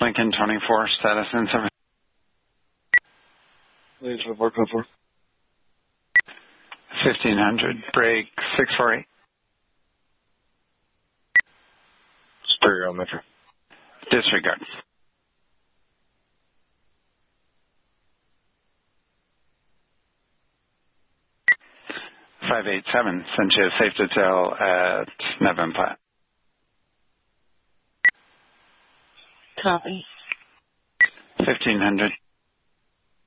Lincoln 24, status in service. Lead 24, code 4. 1500, break 648. Superior on Metro. Disregard. 587, sent you a safe detail at Nevin Platte. Copy. 1500.